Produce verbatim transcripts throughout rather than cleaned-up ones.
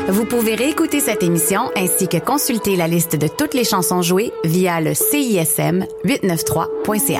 Vous pouvez réécouter cette émission ainsi que consulter la liste de toutes les chansons jouées via le C I S M huit cent quatre-vingt-trois point C A.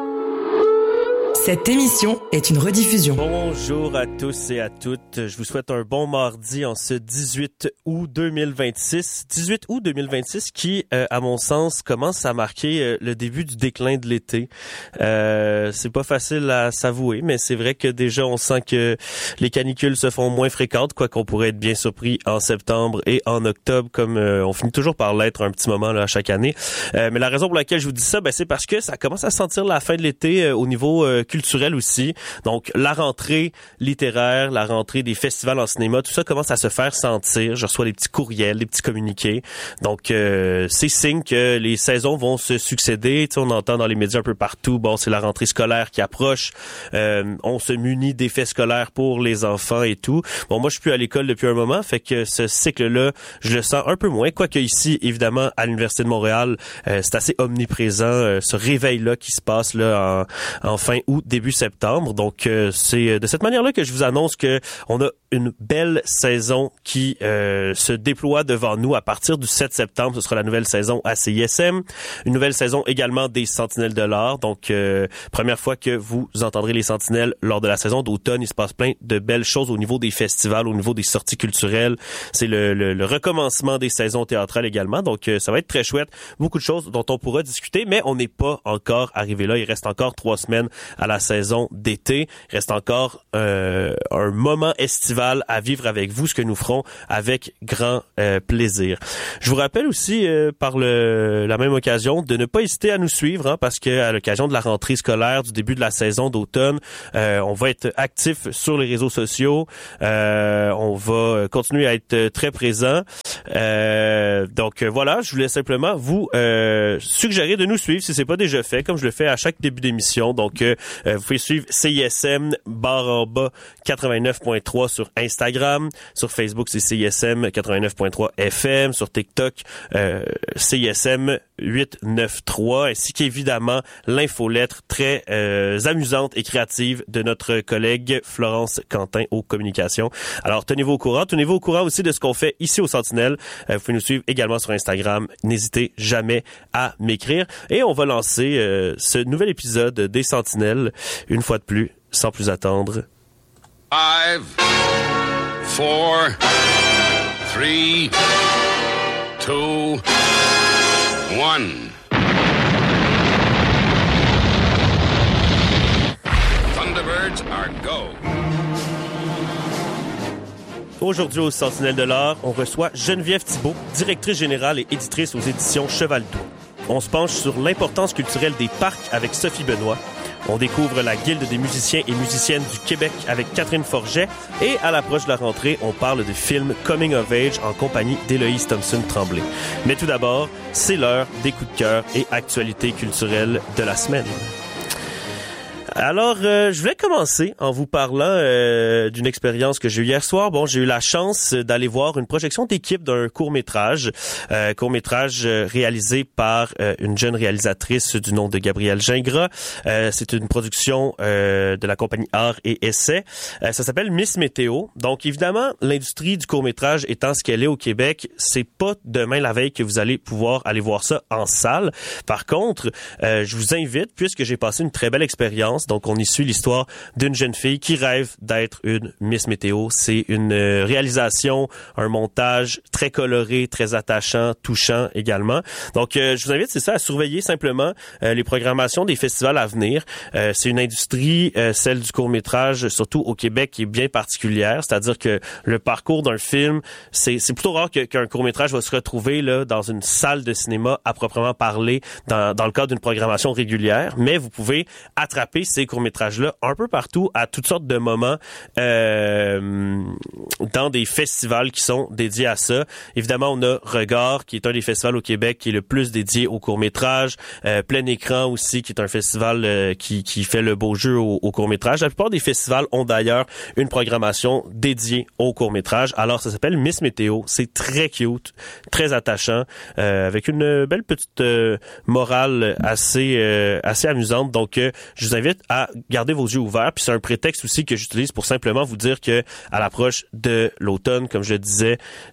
Cette émission est une rediffusion. Bonjour à tous et à toutes. Je vous souhaite un bon mardi en ce dix-huit août deux mille vingt-six. dix-huit août deux mille vingt-six qui, euh, à mon sens, commence à marquer euh, le début du déclin de l'été. Euh, c'est pas facile à s'avouer, mais c'est vrai que déjà on sent que les canicules se font moins fréquentes, quoi qu'on pourrait être bien surpris en septembre et en octobre, comme euh, on finit toujours par l'être un petit moment là chaque année. Euh, mais la raison pour laquelle je vous dis ça, ben, c'est parce que ça commence à sentir la fin de l'été euh, au niveau euh, culturel aussi. Donc, la rentrée littéraire, la rentrée des festivals en cinéma, tout ça commence à se faire sentir. Je reçois des petits courriels, des petits communiqués. Donc, euh, c'est signe que les saisons vont se succéder. Tu sais, on entend dans les médias un peu partout, bon, c'est la rentrée scolaire qui approche. Euh, on se munit d'effets scolaires pour les enfants et tout. Bon, moi, je suis plus à l'école depuis un moment, fait que ce cycle-là, je le sens un peu moins. Quoique ici, évidemment, à l'Université de Montréal, euh, c'est assez omniprésent, euh, ce réveil-là qui se passe là en, en fin août, début septembre. Donc, euh, c'est de cette manière-là que je vous annonce que on a une belle saison qui euh, se déploie devant nous à partir du sept septembre. Ce sera la nouvelle saison à C I S M. Une nouvelle saison également des Sentinelles de l'Art. Donc, euh, première fois que vous entendrez les Sentinelles lors de la saison d'automne. Il se passe plein de belles choses au niveau des festivals, au niveau des sorties culturelles. C'est le, le, le recommencement des saisons théâtrales également. Donc, euh, ça va être très chouette. Beaucoup de choses dont on pourra discuter, mais on n'est pas encore arrivé là. Il reste encore trois semaines à la saison d'été. Il reste encore euh, un moment estival à vivre avec vous, ce que nous ferons avec grand euh, plaisir. Je vous rappelle aussi, euh, par le, la même occasion, de ne pas hésiter à nous suivre, hein, parce que à l'occasion de la rentrée scolaire, du début de la saison d'automne, euh, on va être actif sur les réseaux sociaux. Euh, on va continuer à être très présent. Euh, donc voilà, je voulais simplement vous euh, suggérer de nous suivre si c'est pas déjà fait, comme je le fais à chaque début d'émission. Donc euh, vous pouvez suivre C I S M barre en bas quatre-vingt-neuf point trois sur Instagram, sur Facebook c'est C I S M quatre-vingt-neuf point trois F M, sur TikTok euh, C I S M huit cent quatre-vingt-trois, ainsi qu'évidemment l'infolettre très euh, amusante et créative de notre collègue Florence Quentin aux communications. Alors tenez-vous au courant, tenez-vous au courant aussi de ce qu'on fait ici au Sentinelle. Euh, vous pouvez nous suivre également sur Instagram. N'hésitez jamais à m'écrire. Et on va lancer euh, ce nouvel épisode des Sentinelles, une fois de plus, sans plus attendre. Five, four, three, two, one. Thunderbirds are go. Aujourd'hui au Sentinelle de l'Art, on reçoit Geneviève Thibault, directrice générale et éditrice aux éditions Cheval d'Oie. On se penche sur l'importance culturelle des parcs avec Sophie Benoît. On découvre la Guilde des musiciens et musiciennes du Québec avec Catherine Forget. Et à l'approche de la rentrée, on parle de films Coming of Age en compagnie d'Héloïse Thompson-Tremblay. Mais tout d'abord, c'est l'heure des coups de cœur et actualités culturelles de la semaine. Alors, euh, je voulais commencer en vous parlant euh, d'une expérience que j'ai eue hier soir. Bon, j'ai eu la chance d'aller voir une projection d'équipe d'un court-métrage, euh, court-métrage réalisé par euh, une jeune réalisatrice du nom de Gabrielle Gingras. Euh, c'est une production euh, de la compagnie Art et Essai. Euh, ça s'appelle Miss Météo. Donc, évidemment, l'industrie du court-métrage étant ce qu'elle est au Québec, c'est pas demain la veille que vous allez pouvoir aller voir ça en salle. Par contre, euh, je vous invite, puisque j'ai passé une très belle expérience. Donc, on y suit l'histoire d'une jeune fille qui rêve d'être une Miss Météo. C'est une euh, réalisation, un montage très coloré, très attachant, touchant également. Donc, euh, je vous invite, c'est ça, à surveiller simplement euh, les programmations des festivals à venir. Euh, c'est une industrie, euh, celle du court-métrage, surtout au Québec, qui est bien particulière. C'est-à-dire que le parcours d'un film, c'est, c'est plutôt rare que, qu'un court-métrage va se retrouver là dans une salle de cinéma à proprement parler dans, dans le cadre d'une programmation régulière. Mais vous pouvez attraper ces courts-métrages-là un peu partout, à toutes sortes de moments, euh, dans des festivals qui sont dédiés à ça. Évidemment, on a Regard, qui est un des festivals au Québec qui est le plus dédié aux courts-métrages. Euh, Plein Écran aussi, qui est un festival euh, qui, qui fait le beau jeu aux, aux courts-métrages. La plupart des festivals ont d'ailleurs une programmation dédiée aux courts-métrages. Alors, ça s'appelle Miss Météo. C'est très cute, très attachant, euh, avec une belle petite euh, morale assez, euh, assez amusante. Donc, euh, je vous invite invite à garder vos yeux ouverts. Puis c'est un prétexte aussi que j'utilise pour simplement vous dire que à l'approche de l'automne, comme je le disais,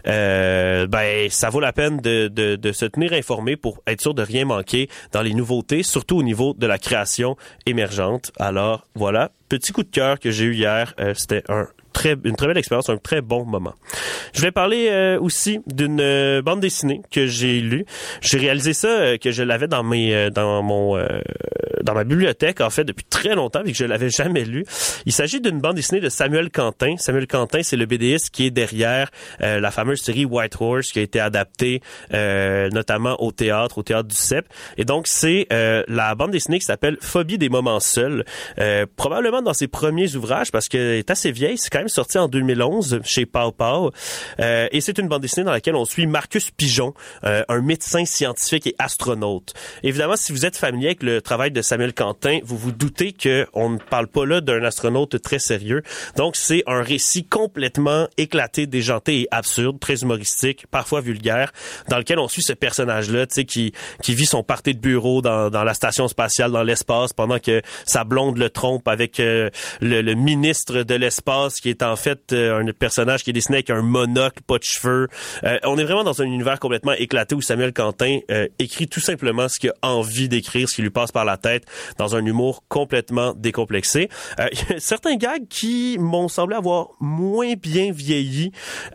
euh, ben ça vaut la peine de, de, de se tenir informé pour être sûr de rien manquer dans les nouveautés, surtout au niveau de la création émergente. Alors voilà, petit coup de cœur que j'ai eu hier. Euh, c'était un Très, une très belle expérience, un très bon moment. Je vais parler euh, aussi d'une euh, bande dessinée que j'ai lue. J'ai réalisé ça, euh, que je l'avais dans mes, euh, dans mon, euh, dans ma bibliothèque en fait depuis très longtemps, et que je l'avais jamais lu. Il s'agit d'une bande dessinée de Samuel Quentin. Samuel Quentin, c'est le B D S qui est derrière euh, la fameuse série White Horse qui a été adaptée euh, notamment au théâtre, au théâtre du C E P. Et donc c'est euh, la bande dessinée qui s'appelle Phobie des moments seuls. Euh, probablement dans ses premiers ouvrages parce qu'elle est assez vieille. C'est quand même sorti en deux mille onze chez Pow Pow. Euh, et c'est une bande dessinée dans laquelle on suit Marcus Pigeon, euh, un médecin scientifique et astronaute. Évidemment, si vous êtes familier avec le travail de Samuel Quentin, vous vous doutez qu'on ne parle pas là d'un astronaute très sérieux. Donc, c'est un récit complètement éclaté, déjanté et absurde, très humoristique, parfois vulgaire, dans lequel on suit ce personnage-là, tu sais, qui, qui vit son party de bureau dans, dans la station spatiale, dans l'espace, pendant que sa blonde le trompe avec euh, le, le ministre de l'espace, qui est en fait euh, un personnage qui est dessiné avec un monocle, pas de cheveux. Euh, on est vraiment dans un univers complètement éclaté où Samuel Quentin euh, écrit tout simplement ce qu'il a envie d'écrire, ce qui lui passe par la tête, dans un humour complètement décomplexé. Euh, il y a certains gags qui m'ont semblé avoir moins bien vieilli.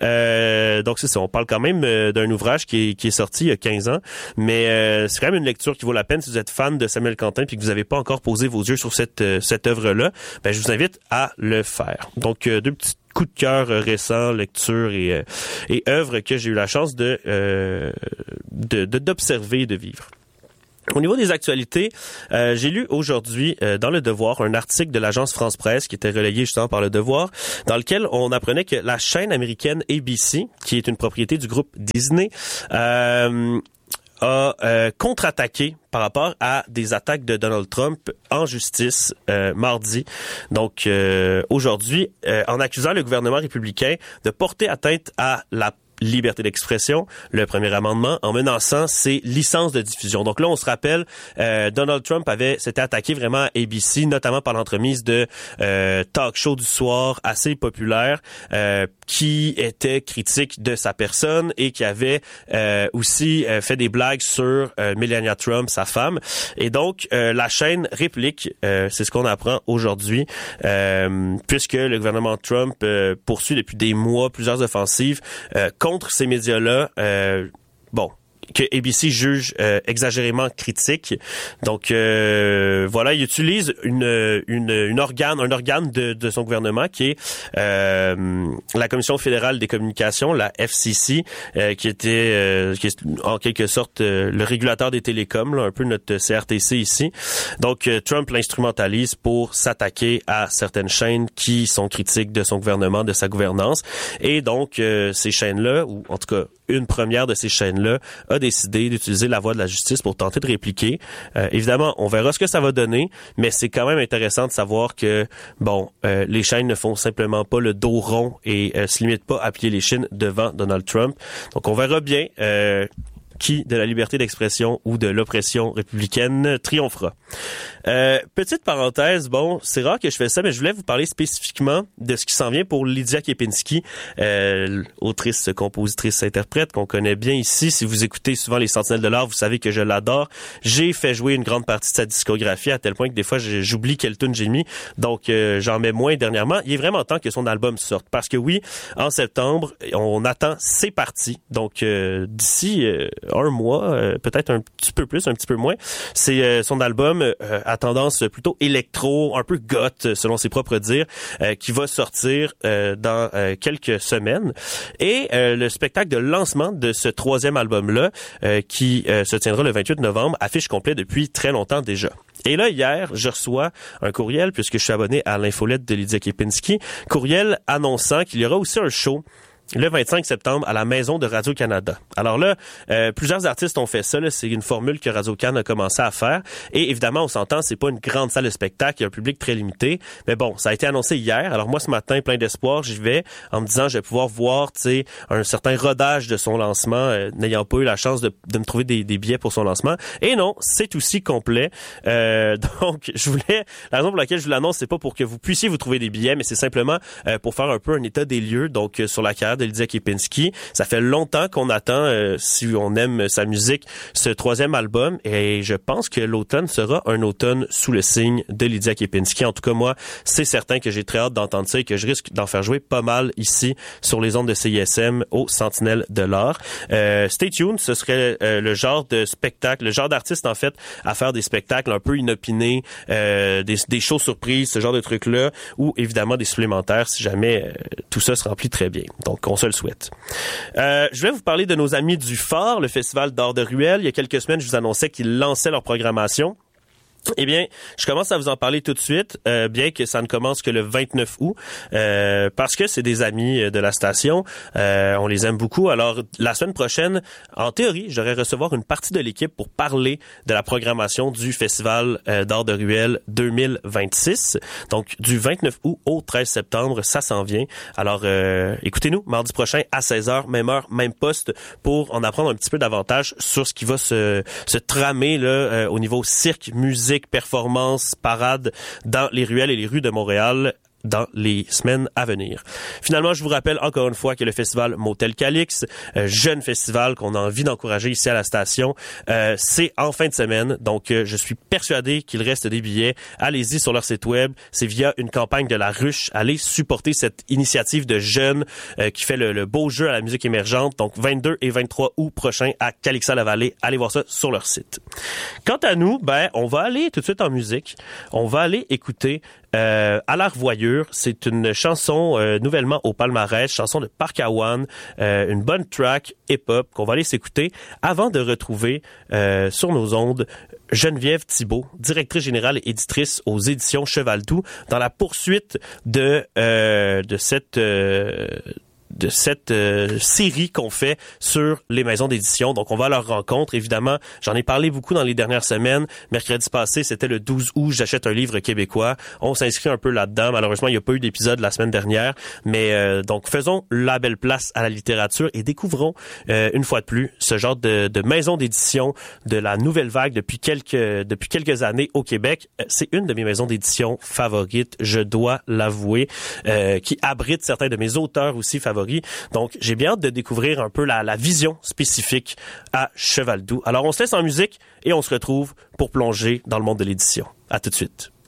Euh, donc c'est ça, on parle quand même euh, d'un ouvrage qui est, qui est sorti il y a quinze ans, mais euh, c'est quand même une lecture qui vaut la peine si vous êtes fan de Samuel Quentin puis que vous n'avez pas encore posé vos yeux sur cette, euh, cette œuvre-là. Ben, je vous invite à le faire. Donc, euh, deux petits coups de cœur euh, récents, lecture et, euh, et œuvres que j'ai eu la chance de, euh, de, de d'observer et de vivre. Au niveau des actualités, euh, j'ai lu aujourd'hui euh, dans Le Devoir un article de l'agence France Presse qui était relayé justement par Le Devoir, dans lequel on apprenait que la chaîne américaine A B C, qui est une propriété du groupe Disney, euh, a euh, contre-attaqué par rapport à des attaques de Donald Trump en justice euh, mardi. Donc euh, aujourd'hui, euh, en accusant le gouvernement républicain de porter atteinte à la liberté d'expression, le premier amendement, en menaçant ses licences de diffusion. Donc là, on se rappelle, euh, Donald Trump avait s'était attaqué vraiment à A B C, notamment par l'entremise de euh, talk show du soir assez populaires euh, qui étaient critiques de sa personne et qui avait euh, aussi euh, fait des blagues sur euh, Melania Trump, sa femme. Et donc, euh, la chaîne réplique, euh, c'est ce qu'on apprend aujourd'hui, euh, puisque le gouvernement Trump euh, poursuit depuis des mois plusieurs offensives euh, contre ces médias-là. Euh, bon, que A B C juge euh, exagérément critique. Donc euh, voilà, il utilise une une une organe, un organe de de son gouvernement qui est euh, la Commission fédérale des communications, la F C C, euh, qui était euh, qui est en quelque sorte euh, le régulateur des télécoms, là, un peu notre C R T C ici. Donc euh, Trump l'instrumentalise pour s'attaquer à certaines chaînes qui sont critiques de son gouvernement, de sa gouvernance. Et donc euh, ces chaînes-là, ou en tout cas une première de ces chaînes-là, a décidé d'utiliser la voie de la justice pour tenter de répliquer. Euh, évidemment, on verra ce que ça va donner, mais c'est quand même intéressant de savoir que, bon, euh, les chaînes ne font simplement pas le dos rond et euh, se limitent pas à plier les chines devant Donald Trump. Donc, on verra bien euh, qui de la liberté d'expression ou de l'oppression républicaine triomphera. Euh, petite parenthèse, bon, c'est rare que je fais ça, mais je voulais vous parler spécifiquement de ce qui s'en vient pour Lydia Kepinski, euh, autrice, compositrice, interprète qu'on connaît bien ici. Si vous écoutez souvent les Sentinelles de l'Art, vous savez que je l'adore. J'ai fait jouer une grande partie de sa discographie à tel point que des fois j'oublie quelle tune j'ai mis, donc euh, j'en mets moins dernièrement. Il est vraiment temps que son album sorte, parce que oui, en septembre, on attend C'est parti. Donc euh, d'ici euh, un mois, euh, peut-être un petit peu plus, un petit peu moins, c'est euh, son album euh, à tendance plutôt électro, un peu goth, selon ses propres dires, euh, qui va sortir euh, dans euh, quelques semaines. Et euh, le spectacle de lancement de ce troisième album-là, euh, qui euh, se tiendra le vingt-huit novembre, affiche complet depuis très longtemps déjà. Et là, hier, je reçois un courriel, puisque je suis abonné à l'infolette de Lydia Kepinski, courriel annonçant qu'il y aura aussi un show le vingt-cinq septembre à la Maison de Radio-Canada. Alors là, euh, plusieurs artistes ont fait ça. Là, c'est une formule que Radio-Can a commencé à faire. Et évidemment, on s'entend, c'est pas une grande salle de spectacle, il y a un public très limité. Mais bon, ça a été annoncé hier. Alors moi, ce matin, plein d'espoir, j'y vais en me disant, je vais pouvoir voir, tu sais, un certain rodage de son lancement, euh, n'ayant pas eu la chance de, de me trouver des, des billets pour son lancement. Et non, c'est aussi complet. Euh, donc, je voulais, la raison pour laquelle je vous l'annonce, c'est pas pour que vous puissiez vous trouver des billets, mais c'est simplement euh, pour faire un peu un état des lieux, donc euh, sur la carrière de Lydia Kepinski. Ça fait longtemps qu'on attend, euh, si on aime sa musique, ce troisième album, et je pense que l'automne sera un automne sous le signe de Lydia Kepinski. En tout cas, moi, c'est certain que j'ai très hâte d'entendre ça et que je risque d'en faire jouer pas mal ici sur les ondes de C I S M au Sentinelle de l'Art. Euh, stay tuned, ce serait euh, le genre de spectacle, le genre d'artiste en fait à faire des spectacles un peu inopinés, euh, des, des shows surprises, ce genre de trucs-là, ou évidemment des supplémentaires si jamais euh, tout ça se remplit très bien. Donc, on se le souhaite. Euh, je vais vous parler de nos amis du Phare, le Festival d'art de ruelle. Il y a quelques semaines, je vous annonçais qu'ils lançaient leur programmation. Eh bien, je commence à vous en parler tout de suite, euh, bien que ça ne commence que le vingt-neuf août, euh, parce que c'est des amis de la station, euh, on les aime beaucoup. Alors, la semaine prochaine, en théorie, je devrais recevoir une partie de l'équipe pour parler de la programmation du Festival euh, d'art de ruelle deux mille vingt-six. Donc, du vingt-neuf août au treize septembre, ça s'en vient. Alors, euh, écoutez-nous, mardi prochain à seize heures, même heure, même poste, pour en apprendre un petit peu davantage sur ce qui va se, se tramer là euh, au niveau cirque, musique, performance, parade dans les ruelles et les rues de Montréal dans les semaines à venir. Finalement, je vous rappelle encore une fois que le festival Motel Calix, euh, jeune festival qu'on a envie d'encourager ici à la station, euh, c'est en fin de semaine. Donc, euh, je suis persuadé qu'il reste des billets. Allez-y sur leur site web. C'est via une campagne de la Ruche. Allez supporter cette initiative de jeunes euh, qui fait le, le beau jeu à la musique émergente. Donc, vingt-deux et vingt-trois août prochain à Calixa-la-Vallée. Allez voir ça sur leur site. Quant à nous, ben, on va aller tout de suite en musique. On va aller écouter Euh, à la revoyure, c'est une chanson euh, nouvellement au palmarès, chanson de Park Awan, euh, une bonne track hip-hop qu'on va aller s'écouter avant de retrouver euh, sur nos ondes Geneviève Thibault, directrice générale et éditrice aux éditions Cheval Doux, dans la poursuite de euh, de cette euh, de cette euh, série qu'on fait sur les maisons d'édition. Donc, on va à leur rencontre. Évidemment, j'en ai parlé beaucoup dans les dernières semaines. Mercredi passé, c'était le douze août, j'achète un livre québécois. On s'inscrit un peu là-dedans. Malheureusement, il n'y a pas eu d'épisode la semaine dernière. Mais euh, donc, faisons la belle place à la littérature et découvrons, euh, une fois de plus, ce genre de, de maison d'édition de la nouvelle vague depuis quelques, depuis quelques années au Québec. C'est une de mes maisons d'édition favorites, je dois l'avouer, euh, qui abrite certains de mes auteurs aussi favoris. Donc, j'ai bien hâte de découvrir un peu la, la vision spécifique à Cheval Doux. Alors, on se laisse en musique et on se retrouve pour plonger dans le monde de l'édition. À tout de suite.